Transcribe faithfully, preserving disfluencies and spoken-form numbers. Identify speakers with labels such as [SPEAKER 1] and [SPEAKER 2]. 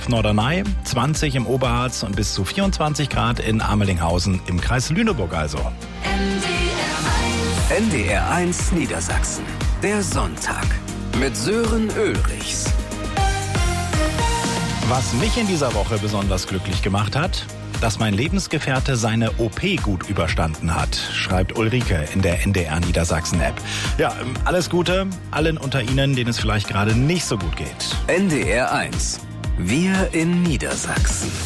[SPEAKER 1] auf Norderney, zwanzig im Oberharz und bis zu vierundzwanzig Grad in Amelinghausen im Kreis Lüneburg also.
[SPEAKER 2] N D R eins Niedersachsen. Der Sonntag mit Sören Ulrichs.
[SPEAKER 1] Was mich in dieser Woche besonders glücklich gemacht hat, dass mein Lebensgefährte seine O P gut überstanden hat, schreibt Ulrike in der N D R Niedersachsen App. Ja, alles Gute allen unter Ihnen, denen es vielleicht gerade nicht so gut geht.
[SPEAKER 2] N D R eins. Wir in Niedersachsen.